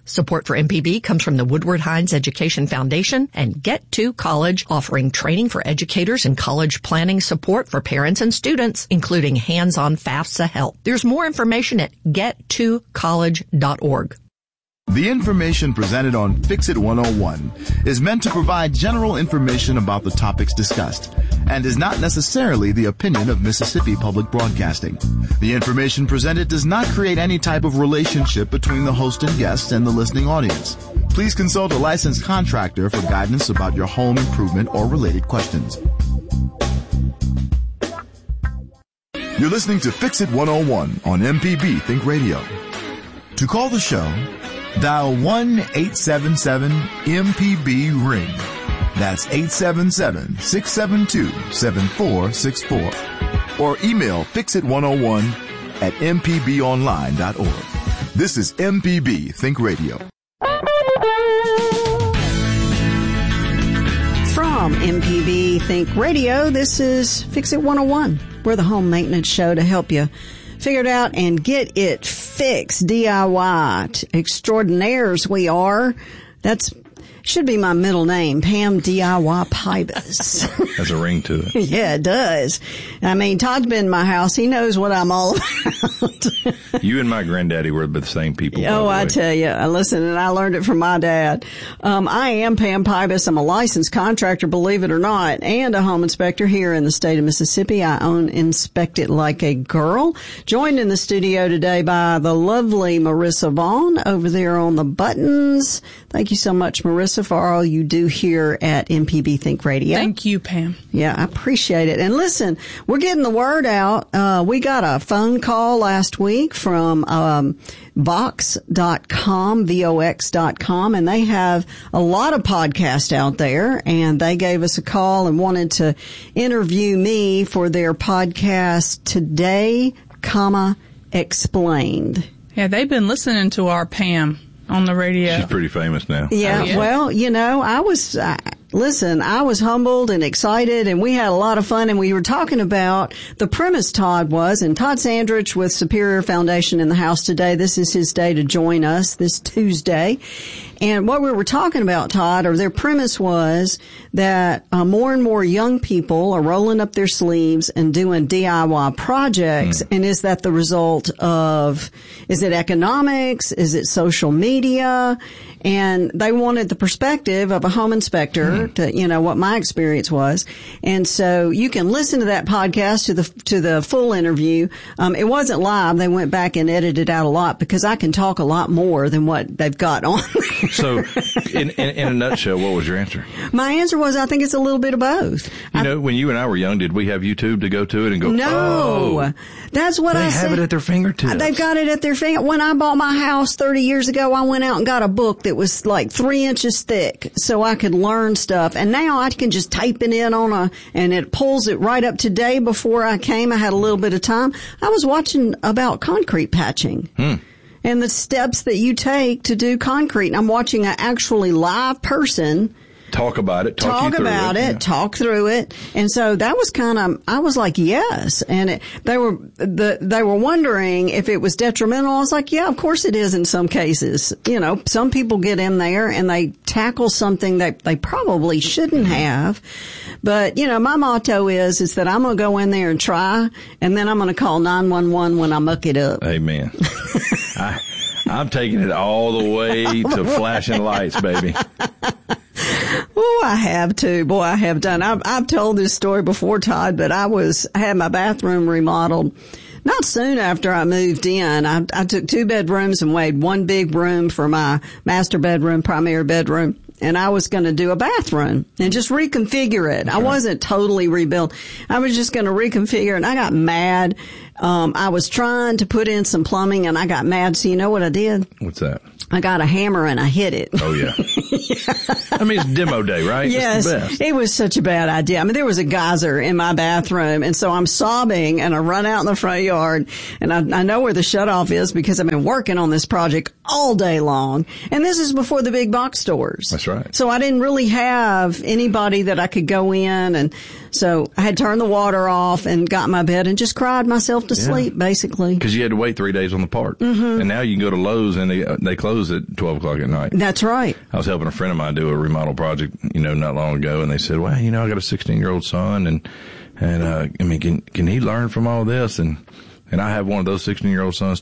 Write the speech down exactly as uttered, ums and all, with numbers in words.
Support for M P B comes from the Woodward Hines Education Foundation and Get to College, offering training for educators and college planning support for parents and students, including hands-on FAFSA help. There's more information at get to college dot org. The information presented on Fix It one oh one is meant to provide general information about the topics discussed and is not necessarily the opinion of Mississippi Public Broadcasting. The information presented does not create any type of relationship between the host and guest and the listening audience. Please consult a licensed contractor for guidance about your home improvement or related questions. You're listening to Fix It one oh one on M P B Think Radio. To call the show, dial one eight seven seven M P B ring. That's eight seven seven, six seven two, seven four six four. Or email fix it one oh one at m p b online dot org. This is M P B Think Radio. From M P B Think Radio, this is Fix It one oh one. We're the home maintenance show to help you figure it out and get it fixed. D I Y extraordinaires we are. That's should be my middle name, Pam D I Y Pybus. Has a ring to it. Yeah, it does. I mean, Todd's been in my house. He knows what I'm all about. You and my granddaddy were the same people. Oh, I tell you. Listen, and I learned it from my dad. Um, I am Pam Pybus. I'm a licensed contractor, believe it or not, and a home inspector here in the state of Mississippi. I own Inspect It Like a Girl. Joined in the studio today by the lovely Marissa Vaughn over there on the buttons. Thank you so much, Marissa, for all you do here at M P B Think Radio. Thank you, Pam. Yeah, I appreciate it. And listen, we're getting the word out. Uh, we got a phone call last week from um, Vox dot com, V O X dot com, and they have a lot of podcasts out there, and they gave us a call and wanted to interview me for their podcast Today, comma, Explained. Yeah, they've been listening to our Pam on the radio. She's pretty famous now. Yeah, yeah. Well, you know, I was, uh, listen, I was humbled and excited, and we had a lot of fun, and we were talking about the premise Todd was, and Todd Sandrich with Superior Foundation in the house today. This is his day to join us this Tuesday. And what we were talking about, Todd, or their premise was that uh, more and more young people are rolling up their sleeves and doing D I Y projects. Mm. And is that the result of, is it economics? Is it social media? And they wanted the perspective of a home inspector mm. to, you know, what my experience was. And so you can listen to that podcast to the, to the full interview. Um, it wasn't live. They went back and edited out a lot because I can talk a lot more than what they've got on there. So in, in, in a nutshell, what was your answer? My answer was, I think it's a little bit of both. You I, know, when you and I were young, did we have YouTube to go to it and go, no, oh, that's what they I have said. it at their fingertips. They've got it at their finger. When I bought my house thirty years ago, I went out and got a book that was like three inches thick so I could learn stuff. And now I can just type it in on a, and it pulls it right up today. Before I came, I had a little bit of time. I was watching about concrete patching. Hmm. And the steps that you take to do concrete. And I'm watching an actually live person talk about it, talk, talk you through about it, it yeah. talk through it. And so that was kind of, I was like, yes. And it, they were, the, they were wondering if it was detrimental. I was like, yeah, of course it is in some cases. You know, some people get in there and they tackle something that they probably shouldn't have. But, you know, my motto is, is that I'm going to go in there and try, and then I'm going to call nine one one when I muck it up. Amen. I, I'm taking it all the way to flashing lights, baby. Oh, I have too. Boy, I have done. I've, I've told this story before, Todd, but I was, I had my bathroom remodeled not soon after I moved in. I, I took two bedrooms and made one big room for my master bedroom, primary bedroom. And I was going to do a bathroom and just reconfigure it. I wasn't totally rebuild. I was just going to reconfigure it. And I got mad. Um, I was trying to put in some plumbing and I got mad. So you know what I did? What's that? I got a hammer and I hit it. Oh, yeah. yeah. I mean, it's demo day, right? Yes. It's the best. It was such a bad idea. I mean, there was a geyser in my bathroom, and so I'm sobbing, and I run out in the front yard, and I, I know where the shutoff is because I've been working on this project all day long. And this is before the big box stores. That's right. So I didn't really have anybody that I could go in and So I had turned the water off and got in my bed and just cried myself to Yeah. sleep, basically. Because you had to wait three days on the part. Mm-hmm. And now you can go to Lowe's and they they close at twelve o'clock at night. That's right. I was helping a friend of mine do a remodel project, you know, not long ago, and they said, well, you know, I got a sixteen-year-old son, and, and uh, I mean, can can he learn from all this? And and I have one of those sixteen-year-old sons